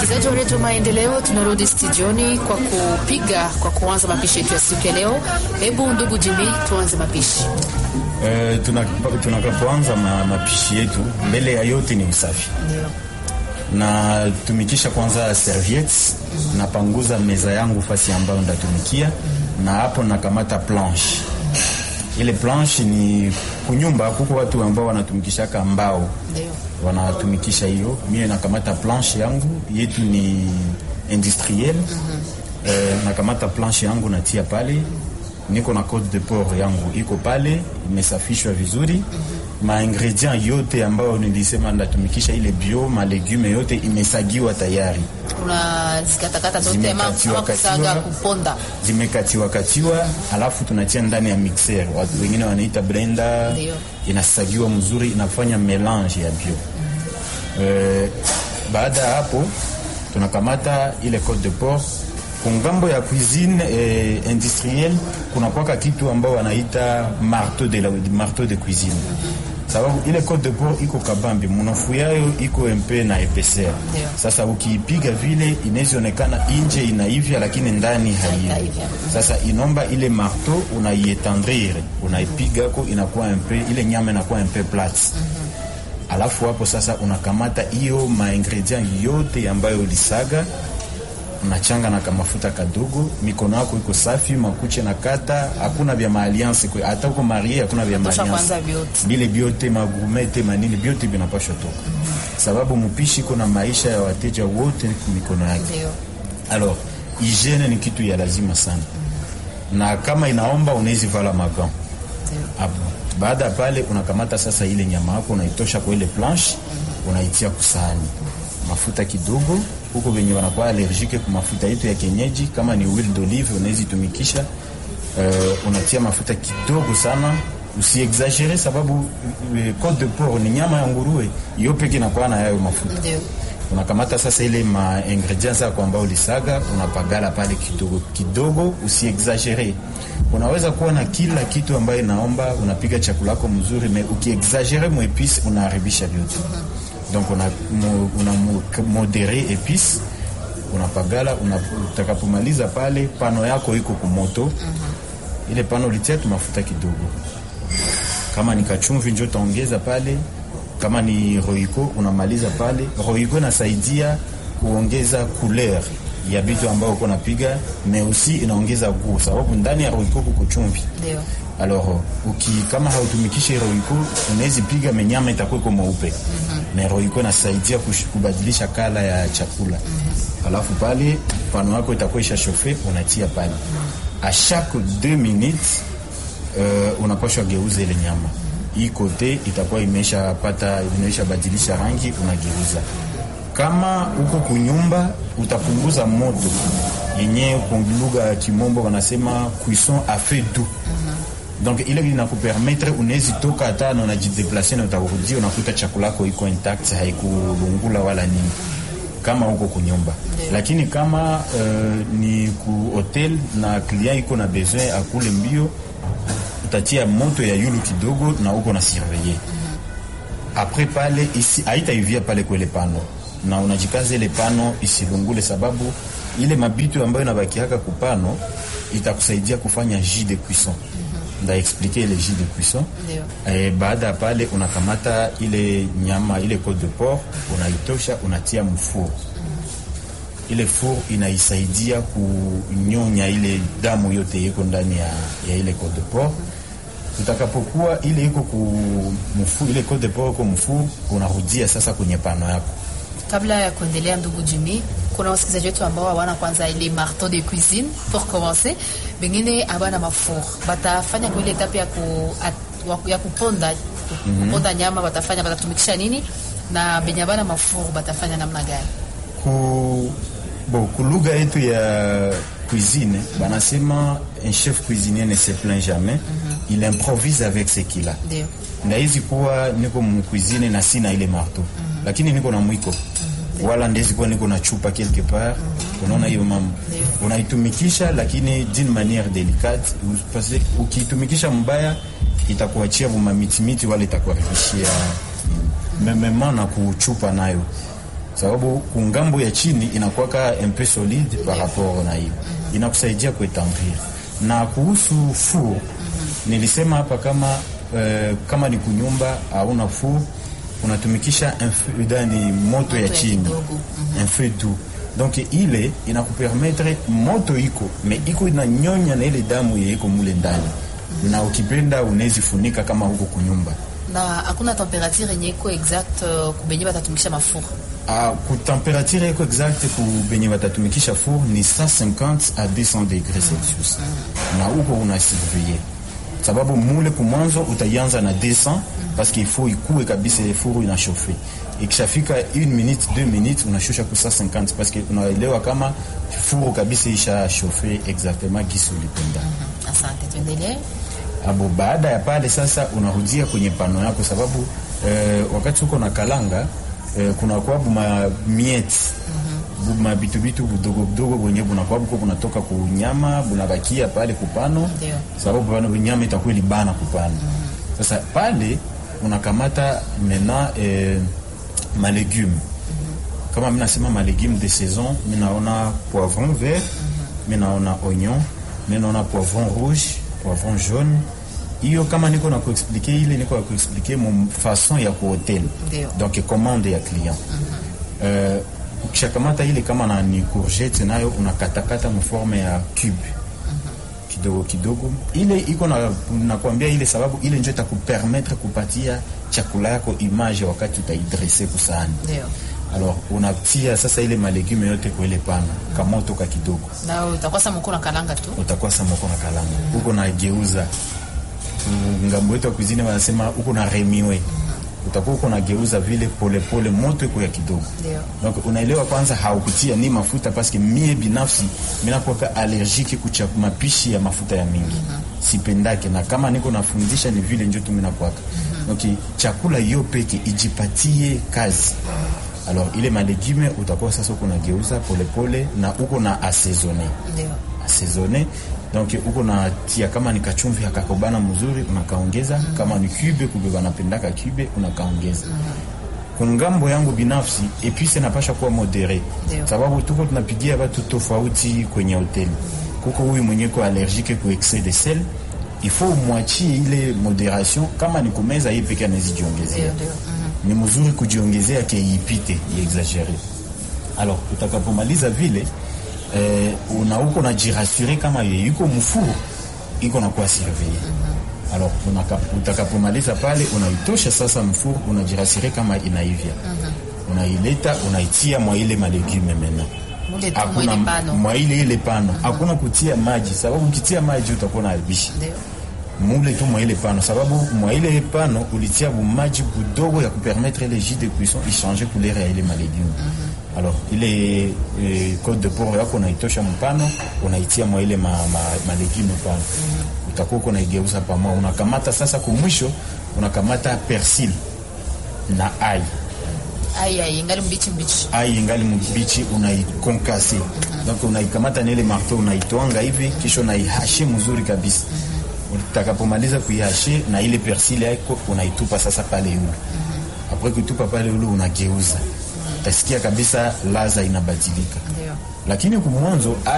Wasikilizaji wa Redio Maendeleo, tunarudi studioni kwa kuanza mapishi yetu ya siku ya leo. Hebu ndugu Jimmy, tuanze mapishi. Tunapoanza mapishi yetu, mbele ya yote ni usafi. Ndio. Na tumikisha kwanza serviettes, napanguza meza yangu fasi ambayo ndatumikia, na hapo nakamata planche. Ile planche ni kunyumba huko watu ambao wanatumikisha mbao. Ndio. Wanatumikisha hiyo. Mimi nakamata planche yangu, yetu ni industriel. Nakamata planche yangu natia pale. Niko na côte de porc yangu iko pale, imesafishwa vizuri. Ma ingredient yote ambayo nilisema ndatumikisha ile bio, ma legume yote imesagiwa tayari. Unazikatakata zote ama kusaga kuponda. Zimekatiwa, alafu tunatia ndani ya mixer. Watu wengine wanaita blender. Ndio. Inasagiwa mzuri, inafanya melange ya bio. Baada hapo tunakamata ile côte de porc. Kungambo ya cuisine industrielle kuna kwa kitu ambao wanaita marteau de cuisine. Sababu ile côte de porc iko kabambi, munofu yayo iko mpe na épaisseur. Sasa ukiipiga vile inawezekana nje inaivya lakini ndani haivya. Sasa inomba ile marteau unaietendrir, unaipiga ko inakuwa mpe, ile nyama inakuwa mpe plate. Alafu hapo sasa unakamata hiyo ma ingredient yote ambayo ulisaga, unachanga na mafuta kadogo, mikono yako iko safi, makuche na kata, hakuna vya maalliance, hata uko marie hakuna vya maalliance. Bile biote magumete manini biote binapashwa toka. Sababu mpishi kuna maisha ya wateja wote mikono yake. Alors, hygiene ni kitu ya lazima sana. Na kama inaomba unaweza vala magan. Baada pale unakamata sasa ile nyama yako unaitosha kwa ile planche, unaitia kusahani. Mafuta kidogo, huko wenye wanakuwa allergique kwa mafuta yetu ya kienyeji, kama ni huile d'olive unaweza tumikisha. Unatia mafuta kidogo sana, usiexagere sababu côte de porc ni nyama ya nguruwe, hiyo pekee inakuwa na hayo mafuta. Ndio. Unakamata sasa ile ma ingredients zako ambao ulisaga, unapagala pale kidogo, usiexagere. Unaweza kuwa na kila kitu ambayo inaomba, unapiga chakula yako mzuri, mais ukiexagere mo épice unaharibisha vyote. Donc una modéré épice, unapagala, utakapomaliza pale pano yako iko kumoto. Ile pano litia tu mafuta kidogo. Kama ni kachumvi njoo taongeza pale, kama ni roiko unamaliza pale. Roiko inasaidia kuongeza couleur ya vitu ambao uko napiga, mais aussi inaongeza goût sababu ndani ya roiko kuko chumvi. Ndio. Alors kama hautumikishe roiko unaweza piga menyama itakuwa kama mweupe. Na roiko inasaidia kubadilisha kala ya chakula. Alafu pale pano yako itakuwa ishachauffe, unatia pale. À chaque 2 minutes unapaswa geuza ile nyama. Hii kote itakuwa imesha badilisha rangi, unageuza. Kama uko kunyumba utapunguza moto. Yenye kwa lugha ya kimombo wanasema cuisson à feu doux. Donc ile inakupermettre unaweza toka hata na unajideplacer na utarudia unakuta chakula yako iko intact, haikulungula wala nini kama uko kunyumba. Lakini kama ni ku hotel na client iko na besoin akule mbio, utatia moto ya yulu kidogo na uko na surveiller. Après pale ici haitaivia pale kwa ile pano, na unajikaza ile pano isilungule sababu ile mabitu ambayo inabakiaka kupano itakusaidia kufanya jus de cuisson. Nda expliquer le jus de cuisson. Baada pale unakamata ile nyama, ile côte de porc, unaitosha, unatia mfour. Ile four inaisaidia kunyonya ile damu yote iko ndani ya ile côte de porc. Utakapokuwa ile iko mfour, ile côte de porc kwa mfour, unarudia sasa kwenye pano yako. Kabla ya kuendelea, ndugu Jimmy, kuna wasikilizaji wetu ambao hawana kwanza ile marteau de cuisine pour commencer, bengine abana mafour. Batafanya kwa ile etape ya kuponda nyama, batatumikisha nini? Na benyabana mafour batafanya namna gani? Kulugha yetu ya cuisine, banasema un chef cuisinier ne se plaint jamais. Il improvise avec ce qu'il a. Ndio. Na hizi kuwa niko mcuisine na sina ile marteau. Lakini niko na mwiko. Wala ndezi kwa niko na chupa quelque part. Unaona hiyo mama. Unaitumikisha lakini d'une manière délicate, parce que ukitumikisha mbaya itakuachia vuma miti wala itakuharibishia memema na kuchupa nayo. sababu kungambo ya chini inakuwa un peu solide par rapport na hiyo. Inakusaidia kuetambrir. Na kuhusu four, nilisema hapa kama ni kunyumba hauna four, unatumikisha ni moto ya chini, un feu doux. Donc ile inakupermettre moto iko inanyonya na ile damu iko mule ndani. Na ukipenda unaweza funika kama huko kunyumba. Na hakuna temperature yenye iko exact kubenye batatumikisha mafuru. Ku temperature iko exact kubenye batatumikisha four ni 150 à 200 degrés Celsius. Na huko unasurveiller. Sababu mule kumwanzo utaanza na 200 parce qu'il faut ikue kabisa ile four inashofia. Ikishafika 1 minute 2 minutes unashusha ku 150 parce que unaelewa kama four kabisa isha chauffer exactement gisu lipenda. Asante, tuendelee. Baada ya pale sasa unarudia kwenye pano yako sababu wakati uko na kalanga kuna kwa miet buma bitu budogo wenye bunakuwa buko bunatoka ku nyama bunabakia pale kupano sababu bana nyama itakuwa libana kupano. Sasa pale unakamata mena ma légumes. Kama mimi nasema ma légumes de saison, mimi naona poivron vert, mimi naona oignon, mimi naona poivron rouge, poivron jaune. Hiyo kama niko na kuexpliquer ile niko na kuexpliquer mon façon ya ku hotel. Donc commande ya client. Ukishakamata ile kama na ni courgette nayo unakatakata mu forme ya cube. Kidogo ile iko na kuambia ile sababu ile ndio itakupermettre kupatia chakula yako image wakati utaidresser kusani. Alors unatia sasa ile malégumes yote kwa ile pana kama utoka kidogo. Na utakuwa sasa mko na kalanga tu. Utakuwa sasa mko na kalanga. Uko na geuza. Ngambo yetu ya cuisine wanasema uko na remiwe. Utakuwa uko na geuza vile pole moto iko ya kidogo. Donc unaelewa kwanza haukutia ni mafuta parce que mie binafsi mimi nakuwa allergique kucha mapishi ya mafuta ya mingi. Sipendake na kama niko nafundisha ni vile ndio tu mimi nakuwa. Donc chakula hiyo peke ijipatie kazi. Alors ile malégumes utakuwa sasa uko na geuza pole na uko na assaisonner. Assaisonner. Donc uko na tia kama ni kachumvi hakakobana mzuri unakaongeza, kama ni cube kubeba napendaka cube unakaongeza. Kungambo yangu binafsi epice napasha kuwa modere. Sababu tuko tunapigia watu tofauti kwenye hoteli. Kuko huyu mwenye ko allergique ku excès de sel, il faut mwachie ile moderation. Kama ni kumeza hii pekee anazijiongezea. Ni mzuri kujiongezea ke ipite exagérer. Alors utakapomaliza vile uko na jirassurer kama yuko mfuru iko na kuwa surveiller. Alors utakapomaliza pale unaitosha sasa mfuru unajirassurer kama inaivya. Unaileta unaitia mwa ile malégumes mena. Hakuna mwa ile pano. Hakuna kutia maji sababu ukitia maji utakuwa na albisha. Mule tu mwa ile pano sababu mwa ile pano ulitia maji kidogo ya kupermettre le jus de cuisson changer couleur ya ile malégumes. Alors ile code de porc yako unaitosha mpano unaitia mwa ile malégumes pano. Utakuwa unaigeuza pamoja unakamata sasa kumwisho unakamata persil na ai ingali mbichi unaikonkase. Donc unaikamata na ile marteau unaitwanga hivi kisha unaihashe mzuri kabisa. Utakapomaliza kuihashe na ile persil yako unaitupa sasa pale yule. Après kutupa pale yule unageuza. Utasikia kabisa ladha inabadilika. Lakini kwa mwanzo